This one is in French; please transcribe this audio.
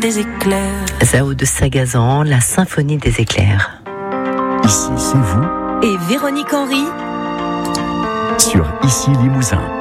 des éclairs. Zao de Sagazan, la symphonie des éclairs. Ici, c'est vous. Et Véronique Henry Sur Ici Limousin.